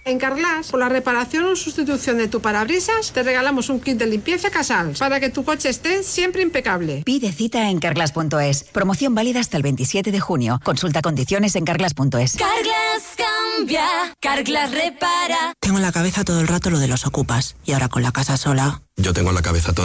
En Carglass, por la reparación o sustitución de tu parabrisas, te regalamos un kit de limpieza Casals para que tu coche esté siempre impecable. Pide cita en Carglass.es. Promoción válida hasta el 27 de junio. Consulta condiciones en Carglass.es. Carglass cambia, Carglass repara. Tengo en la cabeza todo el rato lo de los ocupas. Y ahora con la casa sola... Yo tengo en la cabeza todo